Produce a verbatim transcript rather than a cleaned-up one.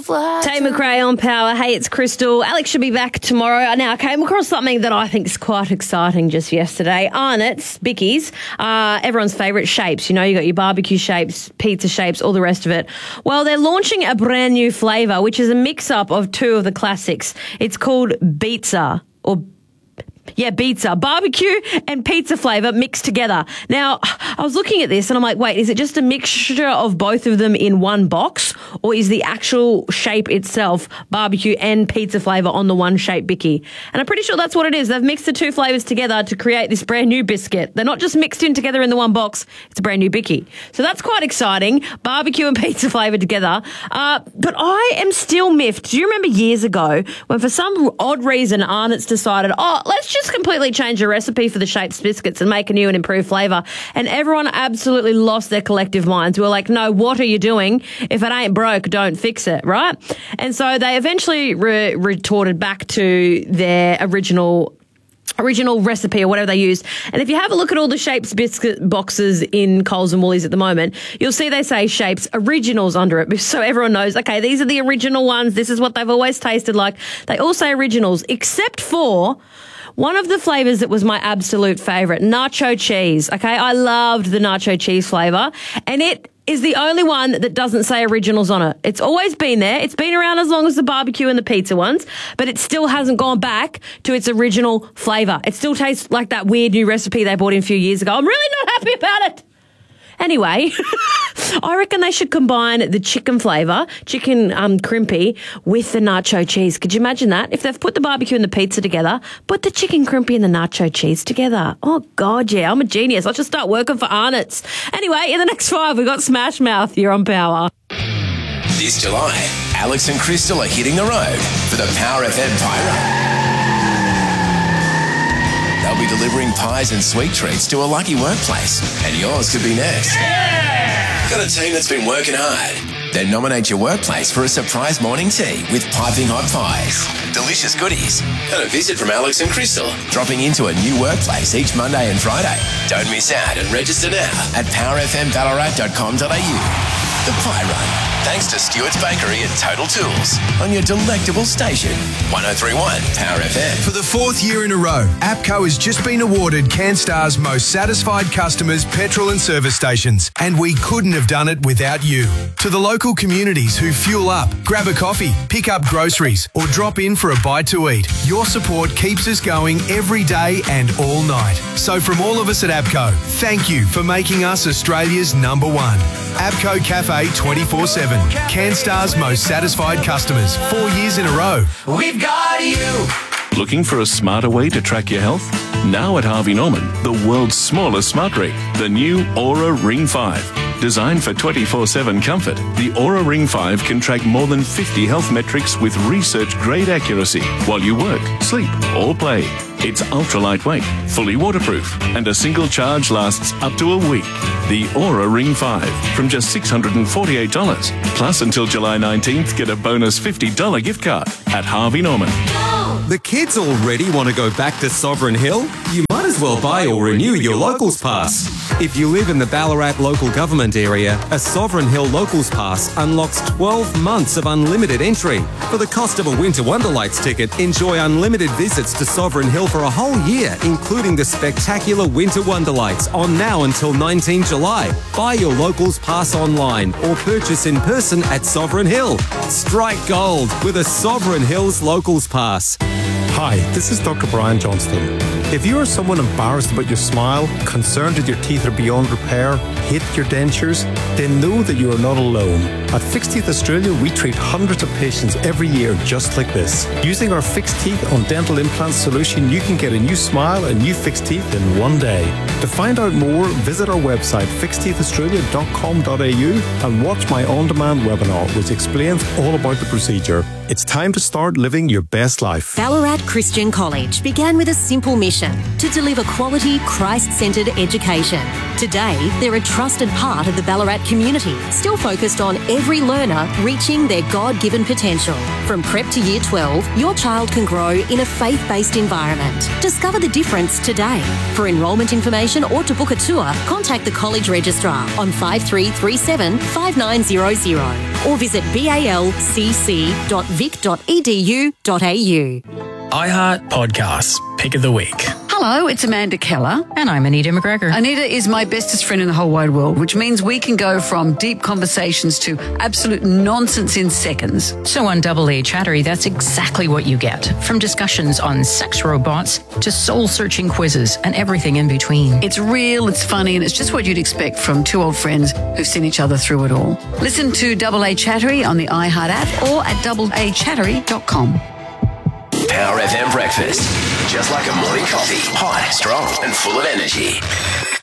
you fly. Tay McRae on Power. Hey, it's Crystal. Alex should be back tomorrow. Now, I came across something that I think is quite exciting just yesterday. Arnott's, Bickies, uh, everyone's favourite shapes. You know, you got your barbecue shapes, pizza shapes, all the rest of it. Well, they're launching a brand new flavour, which is a mix-up of two of the classics. It's called Pizza, or Yeah, pizza, barbecue and pizza flavour mixed together. Now, I was looking at this and I'm like, wait, is it just a mixture of both of them in one box, or is the actual shape itself barbecue and pizza flavour on the one shape Bicky? And I'm pretty sure that's what it is. They've mixed the two flavours together to create this brand new biscuit. They're not just mixed in together in the one box. It's a brand new Bicky. So that's quite exciting. Barbecue and pizza flavour together. Uh, but I am still miffed. Do you remember years ago when for some odd reason Arnott's decided, oh, let's just completely change the recipe for the Shapes biscuits and make a new and improved flavour, and everyone absolutely lost their collective minds. We were like, no, what are you doing? If it ain't broke, don't fix it, right? And so they eventually re- retorted back to their original original recipe or whatever they used. And if you have a look at all the Shapes biscuit boxes in Coles and Woolies at the moment, you'll see they say Shapes Originals under it. So everyone knows, okay, these are the original ones. This is what they've always tasted like. They all say Originals, except for one of the flavours that was my absolute favourite, nacho cheese. Okay, I loved the nacho cheese flavour, and it is the only one that doesn't say Originals on it. It's always been there. It's been around as long as the barbecue and the pizza ones, but it still hasn't gone back to its original flavour. It still tastes like that weird new recipe they bought in a few years ago. I'm really not happy about it. Anyway, I reckon they should combine the chicken flavour, chicken um, crimpy, with the nacho cheese. Could you imagine that? If they've put the barbecue and the pizza together, put the chicken crimpy and the nacho cheese together. Oh, God, yeah, I'm a genius. I should start working for Arnott's. Anyway, in the next five, we've got Smash Mouth here on Power. This July, Alex and Crystal are hitting the road for the Power F M Pie Run. They'll be delivering pies and sweet treats to a lucky workplace, and yours could be next. Yeah! Got a team that's been working hard? Then nominate your workplace for a surprise morning tea with piping hot pies, delicious goodies, and a visit from Alex and Crystal, dropping into a new workplace each Monday and Friday. Don't miss out and register now at power f m ballarat dot com dot a u. The Pie Run, thanks to Stewart's Bakery and Total Tools on your delectable station, one oh three point one Power F M. For the fourth year in a row, APCO has just been awarded CanStar's most satisfied customers petrol and service stations, and we couldn't have done it without you. To the local communities who fuel up, grab a coffee, pick up groceries, or drop in for a bite to eat, your support keeps us going every day and all night. So from all of us at APCO, thank you for making us Australia's number one. APCO Cafe twenty-four seven. CanStar's most satisfied customers. Four years in a row. We've got you. Looking for a smarter way to track your health? Now at Harvey Norman, the world's smallest smart ring, the new Aura Ring five. Designed for twenty-four seven comfort, the Aura Ring five can track more than fifty health metrics with research-grade accuracy while you work, sleep, or play. It's ultra-lightweight, fully waterproof, and a single charge lasts up to a week. The Aura Ring five, from just six hundred forty-eight dollars. Plus, until July nineteenth, get a bonus fifty dollars gift card at Harvey Norman. The kids already want to go back to Sovereign Hill? You might as well buy or renew your Locals Pass. If you live in the Ballarat local government area, a Sovereign Hill Locals Pass unlocks twelve months of unlimited entry. For the cost of a Winter Wonderlights ticket, enjoy unlimited visits to Sovereign Hill for a whole year, including the spectacular Winter Wonderlights on now until nineteenth July. Buy your Locals Pass online or purchase in person at Sovereign Hill. Strike gold with a Sovereign Hills Locals Pass. Hi, this is Doctor Brian Johnston. If you are someone embarrassed about your smile, concerned that your teeth are beyond repair, hate your dentures, then know that you are not alone. At Fixed Teeth Australia, we treat hundreds of patients every year just like this. Using our Fixed Teeth on Dental Implants solution, you can get a new smile and new fixed teeth in one day. To find out more, visit our website fixed teeth australia dot com dot a u and watch my on-demand webinar, which explains all about the procedure. It's time to start living your best life. Ballarat Christian College began with a simple mission to deliver quality, Christ-centred education. Today, they're a trusted part of the Ballarat community, still focused on every learner reaching their God-given potential. From prep to year twelve, your child can grow in a faith-based environment. Discover the difference today. For enrolment information or to book a tour, contact the College Registrar on five three three seven, five nine zero zero or visit balcc dot vic dot e d u dot a u. iHeart Podcasts, Pick of the Week. Hello, it's Amanda Keller. And I'm Anita McGregor. Anita is my bestest friend in the whole wide world, which means we can go from deep conversations to absolute nonsense in seconds. So on Double A Chattery, that's exactly what you get. From discussions on sex robots to soul-searching quizzes and everything in between. It's real, it's funny, and it's just what you'd expect from two old friends who've seen each other through it all. Listen to Double A Chattery on the iHeart app or at double a chattery dot com. Power F M breakfast. Just like a morning coffee. Hot, strong, and full of energy.